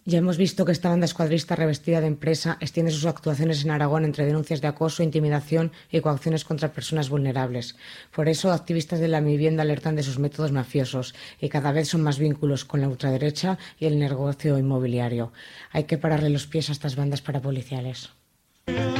Ya hemos visto que esta banda escuadrista revestida de empresa extiende sus actuaciones en Aragón entre denuncias de acoso, intimidación y coacciones contra personas vulnerables. Por eso, activistas de la vivienda alertan de sus métodos mafiosos y cada vez son más vínculos con la ultraderecha y el negocio inmobiliario. Hay que pararle los pies a estas bandas parapoliciales.